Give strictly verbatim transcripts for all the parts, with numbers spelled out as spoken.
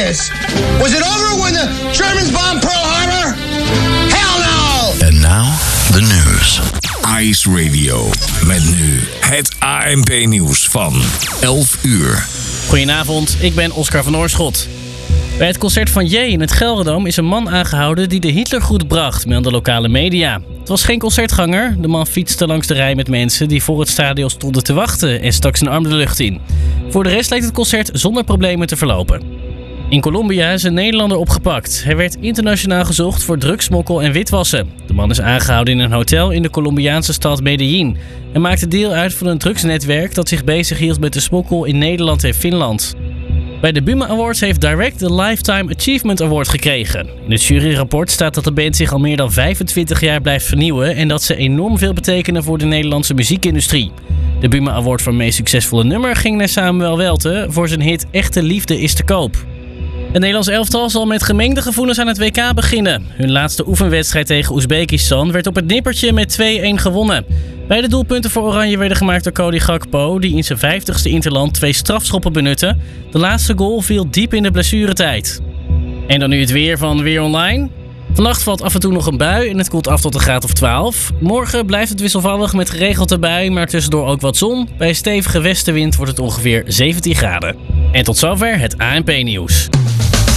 this. Was it over when the Germans bombed Pearl Harbor? Hell no! And now, the news. Ice Radio. Met nu het A N P-nieuws van elf uur. Goedenavond, ik ben Oscar van Oorschot. Bij het concert van J in het Gelredome is een man aangehouden die de Hitlergroet bracht, melden lokale media. Het was geen concertganger. De man fietste langs de rij met mensen die voor het stadion stonden te wachten en stak zijn arm de lucht in. Voor de rest leek het concert zonder problemen te verlopen. In Colombia is een Nederlander opgepakt. Hij werd internationaal gezocht voor drugsmokkel en witwassen. De man is aangehouden in een hotel in de Colombiaanse stad Medellín en maakte deel uit van een drugsnetwerk dat zich bezighield met de smokkel in Nederland en Finland. Bij de Buma Awards heeft Direct de Lifetime Achievement Award gekregen. In het juryrapport staat dat de band zich al meer dan vijfentwintig jaar blijft vernieuwen en dat ze enorm veel betekenen voor de Nederlandse muziekindustrie. De Buma Award voor meest succesvolle nummer ging naar Samuel Welte voor zijn hit Echte Liefde is te koop. Het Nederlands elftal zal met gemengde gevoelens aan het W K beginnen. Hun laatste oefenwedstrijd tegen Oezbekistan werd op het nippertje met twee-een gewonnen. Beide doelpunten voor Oranje werden gemaakt door Cody Gakpo, die in zijn vijftigste interland twee strafschoppen benutte. De laatste goal viel diep in de blessuretijd. En dan nu het weer van Weer Online. Vannacht valt af en toe nog een bui en het koelt af tot een graad of twaalf. Morgen blijft het wisselvallig met geregeld bui, maar tussendoor ook wat zon. Bij stevige westenwind wordt het ongeveer zeventien graden. En tot zover het A N P-nieuws.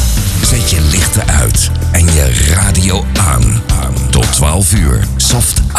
Zet je lichten uit en je radio aan. Tot twaalf uur. Soft